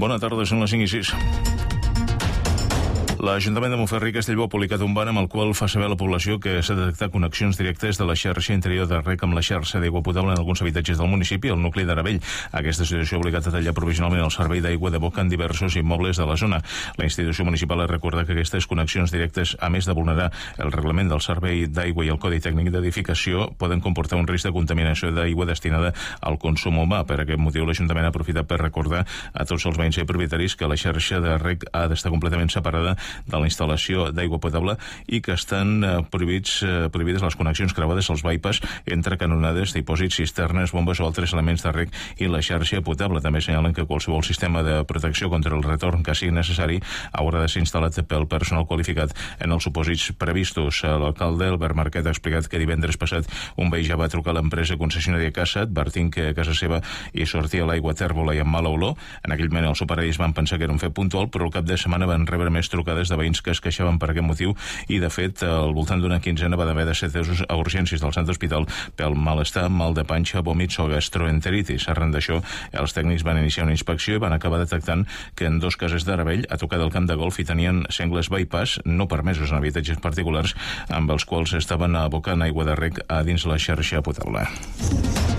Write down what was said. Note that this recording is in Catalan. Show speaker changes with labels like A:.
A: Bona tarda, són les 5:06. L'Ajuntament de Montferrer i Castellbò ha publicat un ban amb el qual fa saber a la població que s'ha de detectar connexions directes de la xarxa interior de rec amb la xarxa d'aigua potable en alguns habitatges del municipi, al nucli d'Aravell. Aquesta situació ha obligat a tallar provisionalment el servei d'aigua de boca en diversos immobles de la zona. La institució municipal ha recordat que aquestes connexions directes, a més de vulnerar el reglament del servei d'aigua i el Codi Tècnic d'Edificació, poden comportar un risc de contaminació d'aigua destinada al consum humà. Per aquest motiu, l'Ajuntament ha aprofitat per recordar a tots els veïns i propietaris que la xarxa de rec ha d'estar completament separada de la instal·lació d'aigua potable i que estan prohibides les connexions creuades als bypass entre canonades, dipòsits, cisternes, bombes o altres elements de rec i la xarxa potable. També senyalen que qualsevol sistema de protecció contra el retorn que sigui necessari haurà de ser instal·lat pel personal qualificat en els supòsits previstos. L'alcalde Albert Marquet ha explicat que divendres passat un veí ja va trucar a l'empresa concessionària Casa advertint que a casa seva hi sortia l'aigua tèrbola i amb mala olor. En aquell moment els operaris van pensar que era un fet puntual, però al cap de setmana van rebre més trucades de veïns que es queixaven per aquest motiu i, de fet, al voltant d'una quinzena va haver de ser atesos a urgències del Sant Hospital pel malestar, mal de panxa, vòmits o gastroenteritis. Arran d'això, els tècnics van iniciar una inspecció i van acabar detectant que en 2 cases d'Aravell, a tocar del camp de golf, hi tenien sengles bypass no permesos en habitatges particulars amb els quals estaven abocant aigua de rec a dins la xarxa potable.